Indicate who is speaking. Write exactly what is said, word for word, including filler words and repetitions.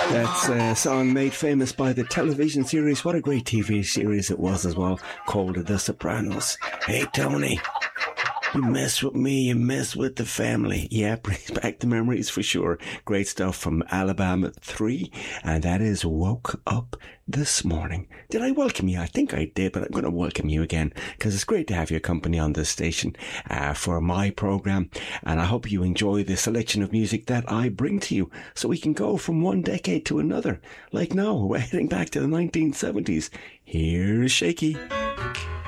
Speaker 1: That's a song made famous by the television series. What a great T V series it was as well, called The Sopranos. Hey, Tony. You mess with me, you mess with the family. Yeah, brings back the memories for sure. Great stuff from Alabama three, and that is Woke Up This Morning. Did I welcome you? I think I did, but I'm going to welcome you again, because it's great to have your company on this station uh, for my program, and I hope you enjoy the selection of music that I bring to you, so we can go from one decade to another. Like now, we're heading back to the nineteen seventies. Here's Shaky.